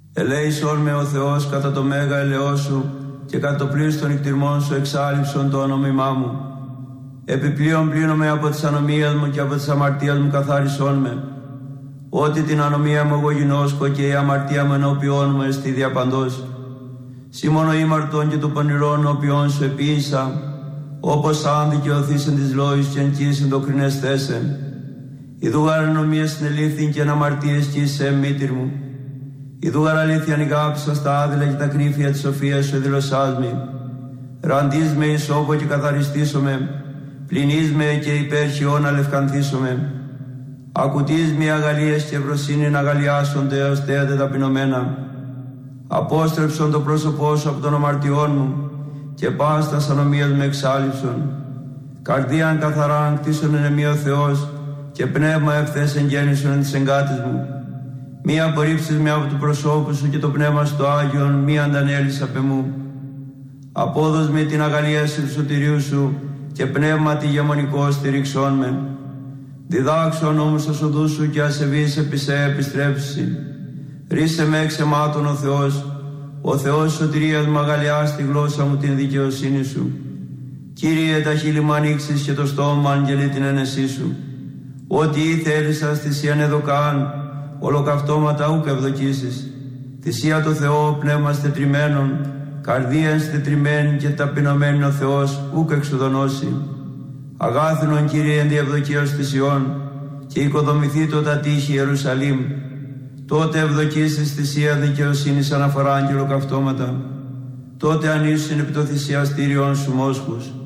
Ελέησον με ο Θεός κατά το μέγα ελαιό σου και κατά το πλοίο των νυχτηρμών σου εξάλληψον το όνομά μου. Επιπλέον πλύνομαι από τις ανομίες μου και από τις αμαρτίες μου καθάρισόν με. Ότι την ανομία μου εγώ γινώσκω και η αμαρτία μου ενώπιόν μου εστί διαπαντός. Σήμωνο ήμαρτον και του πονηρών οποίον σου επίησα, όπως αν δικαιωθήσεν της λόγης και εν κοίησεν το κρινεσθέσεν. Ιδού γαρ ανομίες συνελήφθην και εν αμαρτίες κι είσαι μήτηρ μου. Ιδού γαρ αλήθεια νηγάψα στα άδειλα και τα κρύφια της σοφίας σου εδηλωσάς μη. Ραντείς με εις όπο και καθαριστήσομαι, πλυνείς με και υπέρ χιών αλευκανθήσομαι. Ακουτείς με αγαλίες και ευρωσύνην αγαλιάσονται έως θέατε ταπεινωμένα. Απόστρεψον το πρόσωπό σου από των αμαρτιών μου και πάστας ανομίας με εξάλληψον. Καρδίαν καθαράν κτίσον εν εμεί ο Θεός και πνεύμα ευθές εγγέννησον εν της εγκάτης μου. Μη απορρίψεις με από του προσώπου σου και το πνεύμα στο Άγιον μη αντανέλεις απ' εμού. Απόδος με την αγαλίαση του σωτηρίου σου και πνεύμα τη γεμονικό στηρίξον με. Διδάξον όμως τα οδού σου και ασεβείς επί σε επιστρέψει. Ρίσε με εξαιμάτων ο Θεός σωτηρίας μου αγαλιά στη γλώσσα μου την δικαιοσύνη σου. Κύριε τα χείλη μου ανοίξεις και το στόμα αγγελεί την ένεσή σου. Ό,τι θέλησας θυσίαν εδωκάν, ολοκαυτώματα ούκ ευδοκίσεις. Θυσία το Θεό πνεύμα στετριμένων, καρδίαν στετριμένη και ταπεινωμένη ο Θεός ούκ εξουδονώσει. Αγάθινον Κύριε εν διευδοκίως θυσιών και οικοδομηθεί το τα τείχη Ιερουσαλήμ. Τότε ευδοκίσεις θυσία δικαιοσύνης αναφορά και ολοκαυτώματα. Τότε ανήσουν επί το θυσιαστήριον σου μόσχους.